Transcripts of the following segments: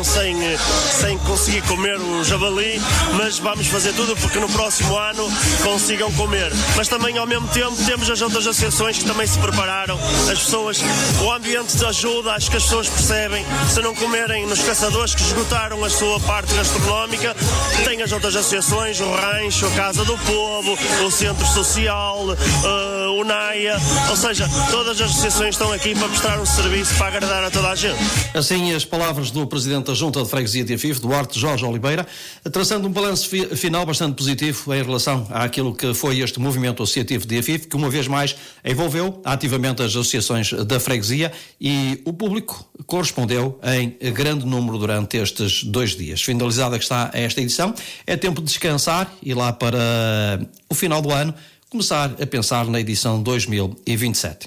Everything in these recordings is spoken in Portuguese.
ficaram sem conseguir comer o javali, mas vamos fazer tudo porque no próximo ano consigam comer. Mas também ao mesmo tempo temos as outras associações que também se prepararam, as pessoas, o ambiente de ajuda, acho que as pessoas percebem, se não comerem nos caçadores que esgotaram a sua parte gastronómica, tem as outras associações, o Rancho, a Casa do Povo, o Centro Social, o NAIA, ou seja, todas as associações estão aqui para prestar um serviço para agradar a toda a gente. Assim, as palavras do Presidente da Junta de Freguesia de Afife, Duarte Jorge Oliveira, traçando um balanço final bastante positivo em relação àquilo que foi este movimento associativo de Afife, que uma vez mais envolveu ativamente as associações da freguesia e o público correspondeu em grande número durante estes 2 dias. Finalizada que está esta edição, é tempo de descansar e lá para o final do ano começar a pensar na edição 2027.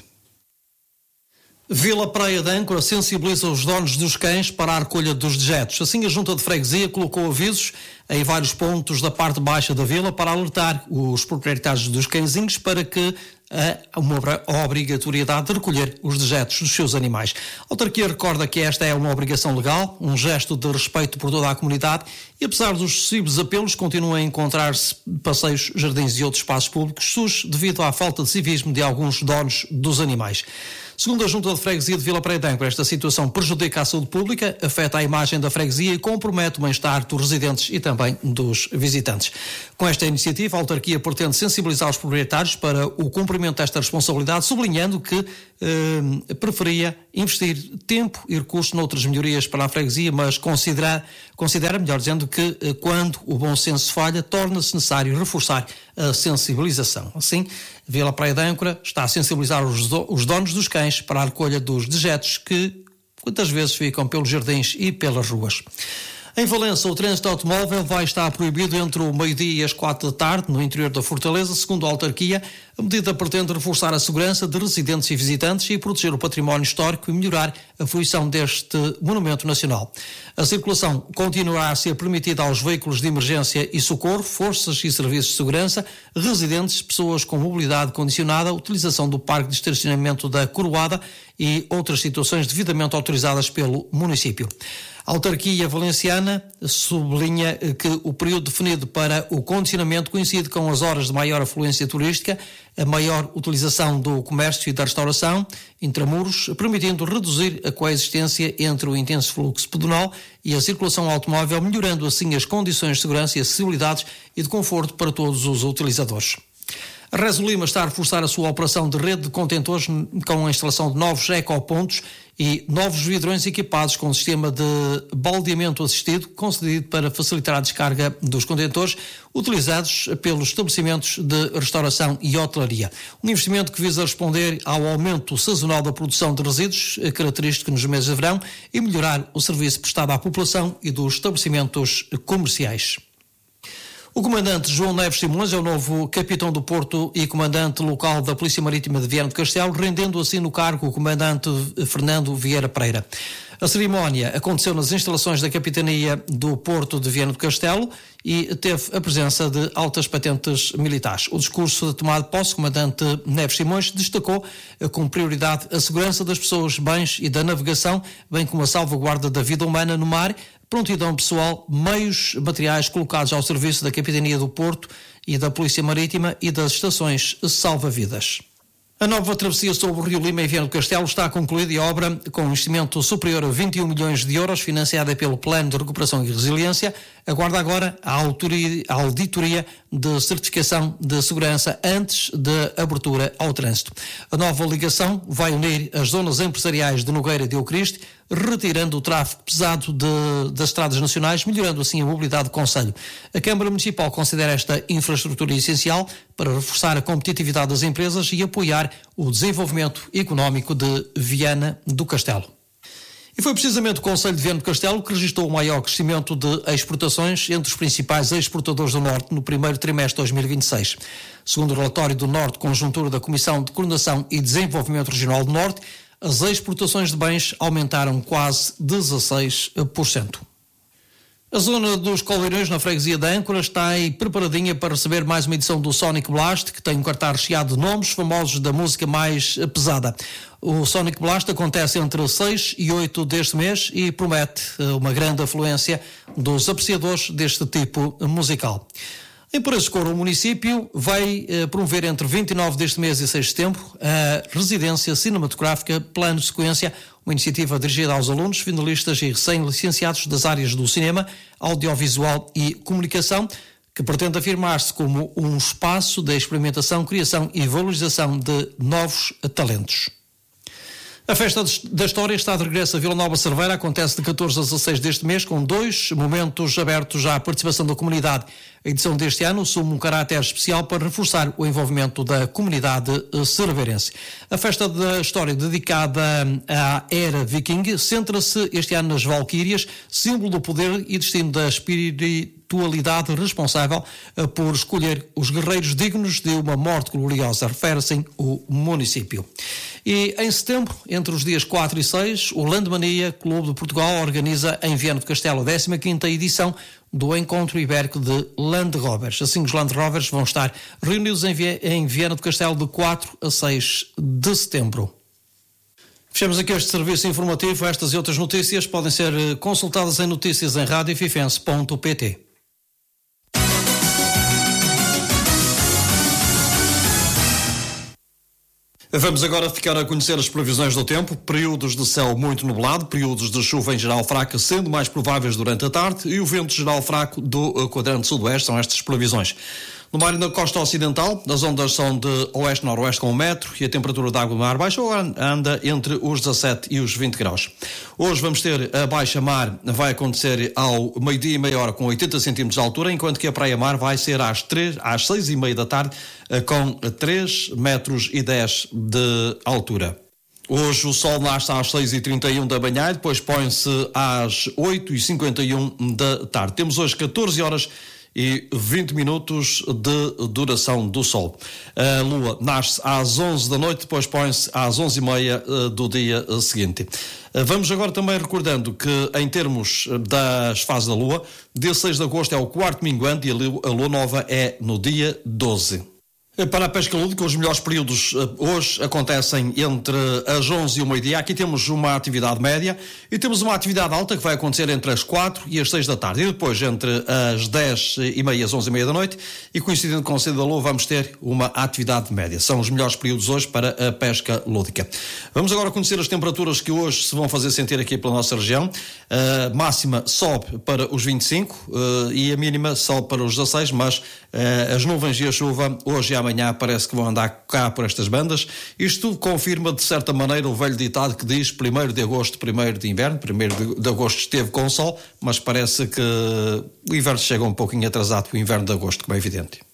Vila Praia de Âncora sensibiliza os donos dos cães para a recolha dos dejetos. Assim, a Junta de Freguesia colocou avisos em vários pontos da parte baixa da vila para alertar os proprietários dos cãezinhos para que há uma obrigatoriedade de recolher os dejetos dos seus animais. A autarquia recorda que esta é uma obrigação legal, um gesto de respeito por toda a comunidade e, apesar dos sucessivos apelos, continuam a encontrar-se passeios, jardins e outros espaços públicos SUS devido à falta de civismo de alguns donos dos animais. Segundo a Junta de Freguesia de Vila Praia de Âncora, esta situação prejudica a saúde pública, afeta a imagem da freguesia e compromete o bem-estar dos residentes e também dos visitantes. Com esta iniciativa, a autarquia pretende sensibilizar os proprietários para o cumprimento desta responsabilidade, sublinhando que preferia investir tempo e recursos noutras melhorias para a freguesia, mas considera, melhor dizendo, que quando o bom senso falha, torna-se necessário reforçar a sensibilização. Assim, Vila Praia de Âncora está a sensibilizar os donos dos cães para a recolha dos dejetos que muitas vezes ficam pelos jardins e pelas ruas. Em Valença, o trânsito automóvel vai estar proibido entre o meio-dia e as 4 da tarde no interior da Fortaleza. Segundo a autarquia, a medida pretende reforçar a segurança de residentes e visitantes e proteger o património histórico e melhorar a fruição deste monumento nacional. A circulação continuará a ser permitida aos veículos de emergência e socorro, forças e serviços de segurança, residentes, pessoas com mobilidade condicionada, utilização do parque de estacionamento da Coroada e outras situações devidamente autorizadas pelo município. A autarquia valenciana sublinha que o período definido para o condicionamento coincide com as horas de maior afluência turística, a maior utilização do comércio e da restauração intramuros, permitindo reduzir a coexistência entre o intenso fluxo pedonal e a circulação automóvel, melhorando assim as condições de segurança e acessibilidade e de conforto para todos os utilizadores. A Rezo Lima está a reforçar a sua operação de rede de contentores com a instalação de novos ecopontos e novos vidrões equipados com sistema de baldeamento assistido, concedido para facilitar a descarga dos contentores utilizados pelos estabelecimentos de restauração e hotelaria. Um investimento que visa responder ao aumento sazonal da produção de resíduos, característico nos meses de verão, e melhorar o serviço prestado à população e dos estabelecimentos comerciais. O comandante João Neves Simões é o novo capitão do Porto e comandante local da Polícia Marítima de Viana do Castelo, rendendo assim no cargo o comandante Fernando Vieira Pereira. A cerimónia aconteceu nas instalações da Capitania do Porto de Viana do Castelo e teve a presença de altas patentes militares. O discurso de tomada de posse, o comandante Neves Simões destacou como prioridade a segurança das pessoas, bens e da navegação, bem como a salvaguarda da vida humana no mar, prontidão pessoal, meios materiais colocados ao serviço da Capitania do Porto e da Polícia Marítima e das estações salva-vidas. A nova travessia sobre o Rio Lima em Viana do Castelo está concluída e a obra, com um investimento superior a 21 milhões de euros, financiada pelo Plano de Recuperação e Resiliência, aguarda agora a auditoria de certificação de segurança antes da abertura ao trânsito. A nova ligação vai unir as zonas empresariais de Nogueira e de Eucriste, retirando o tráfego pesado das estradas nacionais, melhorando assim a mobilidade do concelho. A Câmara Municipal considera esta infraestrutura essencial para reforçar a competitividade das empresas e apoiar o desenvolvimento económico de Viana do Castelo. E foi precisamente o Concelho de Viana do Castelo que registrou o maior crescimento de exportações entre os principais exportadores do Norte no primeiro trimestre de 2026. Segundo o relatório do Norte Conjuntura da Comissão de Coordenação e Desenvolvimento Regional do Norte, as exportações de bens aumentaram quase 16%. A zona dos Colmeirões, na freguesia de Âncora, está aí preparadinha para receber mais uma edição do Sonic Blast, que tem um cartaz recheado de nomes famosos da música mais pesada. O Sonic Blast acontece entre 6 e 8 deste mês e promete uma grande afluência dos apreciadores deste tipo musical. Em Paredes de Couro, o município vai promover entre 29 deste mês e 6 de setembro a residência cinematográfica Plano Sequência, uma iniciativa dirigida aos alunos, finalistas e recém-licenciados das áreas do cinema, audiovisual e comunicação, que pretende afirmar-se como um espaço de experimentação, criação e valorização de novos talentos. A Festa da História está de regresso a Vila Nova Cerveira, acontece de 14 a 16 deste mês, com 2 momentos abertos à participação da comunidade. A edição deste ano assume um caráter especial para reforçar o envolvimento da comunidade cerveirense. A Festa da História, dedicada à era viking, centra-se este ano nas Valquírias, símbolo do poder e destino da espiritualidade responsável por escolher os guerreiros dignos de uma morte gloriosa, refere-se o município. E em setembro, entre os dias 4 e 6, o Landmania Clube de Portugal organiza em Viana do Castelo a 15ª edição do Encontro Ibérico de Land Rovers. Assim, os Land Rovers vão estar reunidos em Viana do Castelo de 4 a 6 de setembro. Fechamos aqui este serviço informativo. Estas e outras notícias podem ser consultadas em notícias em radiofifense.pt. Vamos agora ficar a conhecer as previsões do tempo. Períodos de céu muito nublado, períodos de chuva em geral fraca, sendo mais prováveis durante a tarde, e o vento geral fraco do quadrante sudoeste. São estas previsões. No mar e na costa ocidental, as ondas são de oeste-noroeste com 1 metro e a temperatura da água do mar baixa anda entre os 17 e os 20 graus. Hoje vamos ter a baixa mar, vai acontecer ao meio-dia e meia hora com 80 cm de altura, enquanto que a praia-mar vai ser às 6h30 da tarde com 3 metros e 10 de altura. Hoje o sol nasce às 6h31 da manhã e depois põe-se às 8h51 da tarde. Temos hoje 14 horas e 20 minutos de duração do sol. A lua nasce às 11 da noite, depois põe-se às 11h30 do dia seguinte. Vamos agora também recordando que, em termos das fases da lua, dia 6 de agosto é o quarto minguante e a lua nova é no dia 12. Para a pesca lúdica, os melhores períodos hoje acontecem entre as 11 e o meio-dia. Aqui temos uma atividade média e temos uma atividade alta que vai acontecer entre as 4 e as 6 da tarde. E depois, entre as 10h30 e as 11h30 da noite, e coincidindo com o cedo da lua, vamos ter uma atividade média. São os melhores períodos hoje para a pesca lúdica. Vamos agora conhecer as temperaturas que hoje se vão fazer sentir aqui pela nossa região. A máxima sobe para os 25 e a mínima sobe para os 16, mas as nuvens e a chuva hoje e amanhã parece que vão andar cá por estas bandas. Isto confirma de certa maneira o velho ditado que diz 1º de agosto, 1º de inverno. 1º de agosto esteve com sol, mas parece que o inverno chega um pouquinho atrasado para o inverno de agosto, como é evidente.